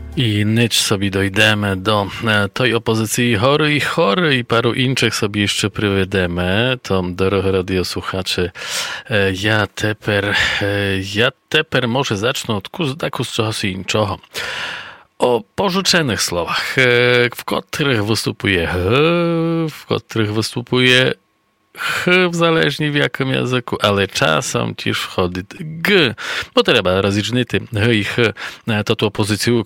I nyć sobie dojdziemy do tej opozycji chory i paru innych sobie jeszcze prywedemy. To drodzy radiosłuchacze, ja teper może zacznę od taku z czegoś innego. O pożyczonych słowach, w których występuje w których występuje w zależnie w jakim języku, ale czasem też wchodzi g, bo trzeba rozróżnić h i h, to tą pozycję,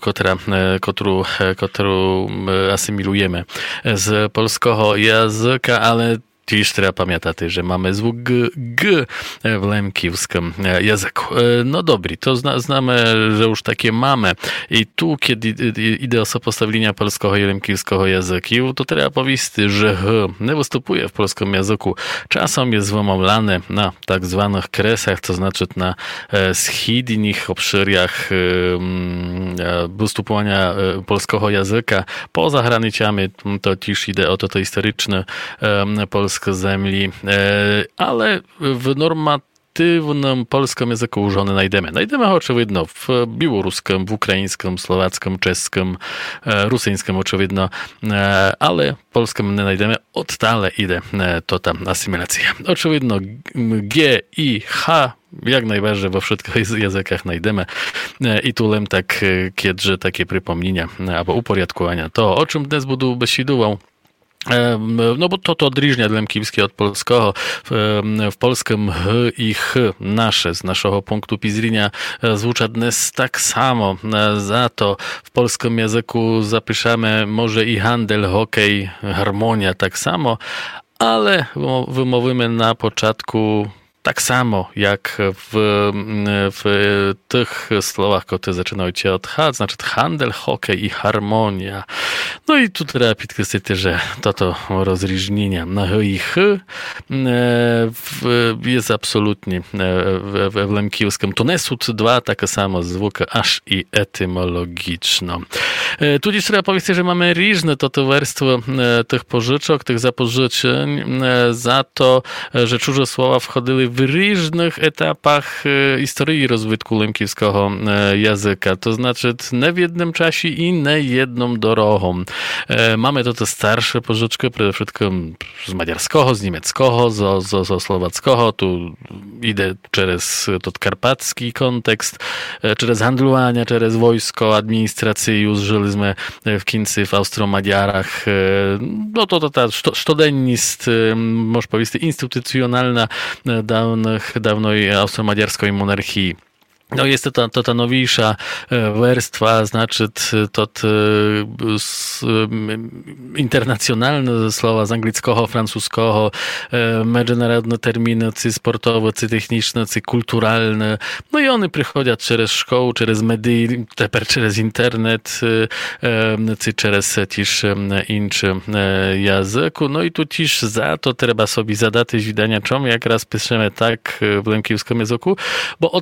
którą asymilujemy z polskiego języka, ale też trzeba pamiętać, że mamy zwuk g w lemkiwskim języku. No dobry, to znamy, że już takie mamy. I tu, kiedy idzie o sopostawlenia polskiego i lemkiwskiego języków, to trzeba powiedzieć, że h nie występuje w polskim języku. Czasem jest wymowlany na tak zwanych kresach, to znaczy na wschodnich obszarach występowania polskiego języka. Poza granicami to też idzie o to historyczne polskie zemli, ale w normatywnym polskim języku użony znajdziemy. Znajdziemy oczywiście w białoruskim, w ukraińskim, słowackim, czeskim, rosyjskim oczywiście, ale w polskim nie znajdziemy. Oddale idzie to tam asymilacja. Oczywiście G i H jak najbardziej we wszystkich językach znajdziemy. I tu lem tak, kiedy takie przypomnienia albo uporядkowania. To, o czym dnes budu besidował, no bo to odróżnia lemkiwskie od polskiego. W polskim h i ch nasze, z naszego punktu widzenia, zwłaszcza dnes tak samo. Za to w polskim języku zapiszemy może i handel, hokej, harmonia tak samo, ale wymówimy na początku tak samo jak w tych słowach, które zaczynają się od H, znaczy handel, hokej i harmonia. No i tu trzeba podkreślić, że to rozróżnienie na H i H jest absolutnie w lemkiwskim. To nie są dwa takie samo zwłoki, aż i etymologiczno. Tu dziś trzeba powiedzieć, że mamy różne to towarstwo tych pożyczek, tych zapożyczeń za to, że cudze słowa wchodziły w różnych etapach historii rozwitku lemkiwskiego języka. To znaczy nie w jednym czasie i nie jedną drogą. Mamy to te starsze pożyczki, przede wszystkim z maďarskiego, z niemieckiego, z słowackiego. Tu idę przez karpacki kontekst, przez handlowanie, przez wojsko, administrację, żyliśmy w Kincy, w Austro-Maďarach. No to ta sztodennist, można powiedzieć, instytucjonalna dawnej austro-maďarskiej monarchii. No jest to ta nowniejsza warstwa, znaczy to internacjonalne słowa z angielskiego, francuskiego, międzynarodne terminy, cy sportowe, cy techniczne, cy kulturalne. No i one przychodzą przez szkołę, przez media, teraz przez internet, cy przez też inny języku. No i tu też za to trzeba sobie zadać widania, czemu jak raz piszemy tak w lemkiwskim języku, bo od